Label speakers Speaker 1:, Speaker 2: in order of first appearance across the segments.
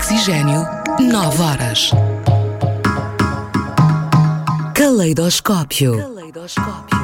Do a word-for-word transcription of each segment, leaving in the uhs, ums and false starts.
Speaker 1: Oxigênio, nove horas. Caleidoscópio. Caleidoscópio.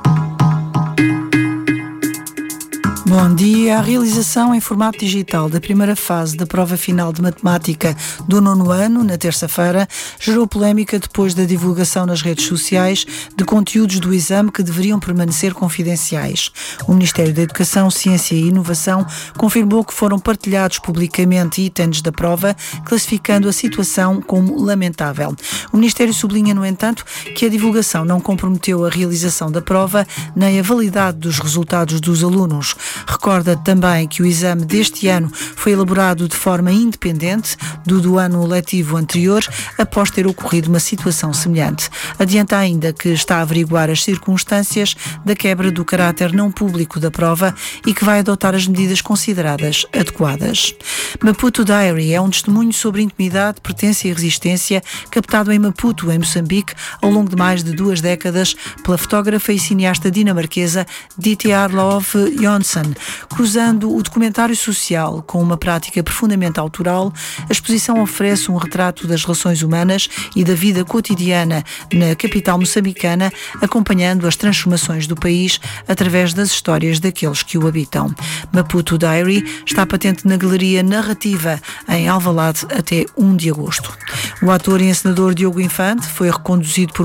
Speaker 2: Bom dia. A realização em formato digital da primeira fase da prova final de matemática do nono ano, na terça-feira, gerou polémica depois da divulgação nas redes sociais de conteúdos do exame que deveriam permanecer confidenciais. O Ministério da Educação, Ciência e Inovação confirmou que foram partilhados publicamente itens da prova, classificando a situação como lamentável. O Ministério sublinha, no entanto, que a divulgação não comprometeu a realização da prova nem a validade dos resultados dos alunos. Recorda também que o exame deste ano foi elaborado de forma independente do do ano letivo anterior, após ter ocorrido uma situação semelhante. Adianta ainda que está a averiguar as circunstâncias da quebra do caráter não público da prova e que vai adotar as medidas consideradas adequadas. Maputo Diary é um testemunho sobre intimidade, pertença e resistência captado em Maputo, em Moçambique, ao longo de mais de duas décadas pela fotógrafa e cineasta dinamarquesa Dithia Arlov Jonsson. Cruzando o documentário social com uma prática profundamente autoral, a exposição oferece um retrato das relações humanas e da vida cotidiana na capital moçambicana, acompanhando as transformações do país através das histórias daqueles que o habitam. Maputo Diary está patente na Galeria Narrativa em Alvalade até primeiro de agosto. O ator e encenador Diogo Infante foi reconduzido por